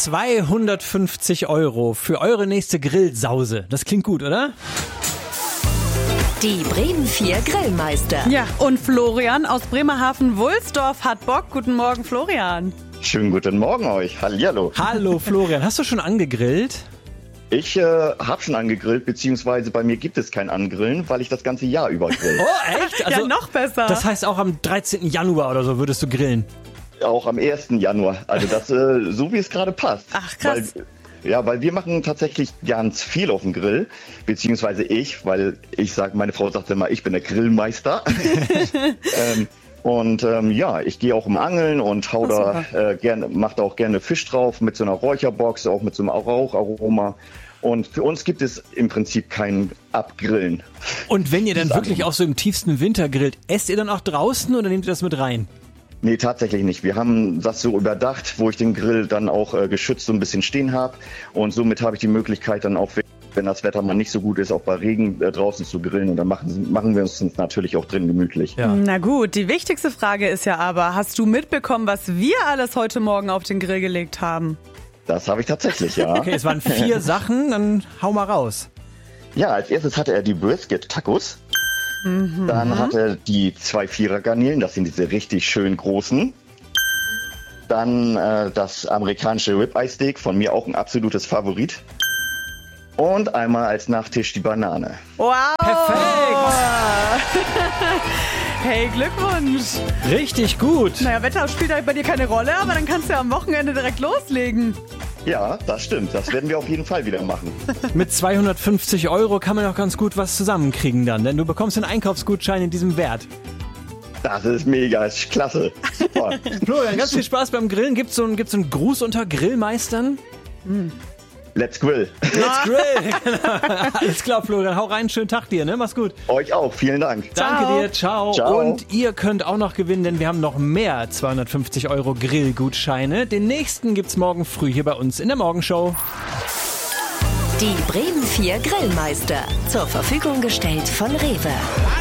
250 € für eure nächste Grillsause. Das klingt gut, oder? Die Bremen 4 Grillmeister. Ja, und Florian aus Bremerhaven-Wulsdorf hat Bock. Guten Morgen, Florian. Schönen guten Morgen euch. Hallihallo. Hallo Florian, hast du schon angegrillt? Ich habe schon angegrillt, beziehungsweise bei mir gibt es kein Angrillen, weil ich das ganze Jahr über grill. Oh, echt? Ja, noch besser. Das heißt, auch am 13. Januar oder so würdest du grillen? Auch am 1. Januar. Also das so, wie es gerade passt. Ach, krass. Weil wir machen tatsächlich ganz viel auf dem Grill, beziehungsweise weil meine Frau sagt immer, ich bin der Grillmeister. Ich gehe auch angeln und mache da auch gerne Fisch drauf mit so einer Räucherbox, auch mit so einem Raucharoma. Und für uns gibt es im Prinzip kein Abgrillen. Und wenn ihr dann wirklich auch so im tiefsten Winter grillt, esst ihr dann auch draußen oder nehmt ihr das mit rein? Nee, tatsächlich nicht. Wir haben das so überdacht, wo ich den Grill dann auch geschützt so ein bisschen stehen habe. Und somit habe ich die Möglichkeit dann auch, wenn das Wetter mal nicht so gut ist, auch bei Regen draußen zu grillen. Und dann machen wir uns natürlich auch drin gemütlich. Ja. Na gut, die wichtigste Frage ist ja aber, hast du mitbekommen, was wir alles heute Morgen auf den Grill gelegt haben? Das habe ich tatsächlich, ja. Okay, es waren 4 Sachen, dann hau mal raus. Ja, als erstes hatte er die Brisket-Tacos. Dann hat er die 2 Vierer-Garnelen, das sind diese richtig schön großen. Dann das amerikanische Ribeye-Steak, von mir auch ein absolutes Favorit. Und einmal als Nachtisch die Banane. Wow! Perfekt! Hey, Glückwunsch! Richtig gut. Naja, Wetter spielt halt bei dir keine Rolle, aber dann kannst du ja am Wochenende direkt loslegen. Ja, das stimmt. Das werden wir auf jeden Fall wieder machen. Mit 250 € kann man auch ganz gut was zusammenkriegen dann, denn du bekommst einen Einkaufsgutschein in diesem Wert. Das ist mega, ist klasse. Super. Florian, ganz viel Spaß beim Grillen. Gibt's so einen Gruß unter Grillmeistern? Let's grill. Let's grill! Genau. Alles klar, Florian. Hau rein, schönen Tag dir, ne? Mach's gut. Euch auch, vielen Dank. Danke dir, ciao. Ciao. Und ihr könnt auch noch gewinnen, denn wir haben noch mehr 250 € Grillgutscheine. Den nächsten gibt's morgen früh hier bei uns in der Morgenshow. Die Bremen 4 Grillmeister. Zur Verfügung gestellt von Rewe.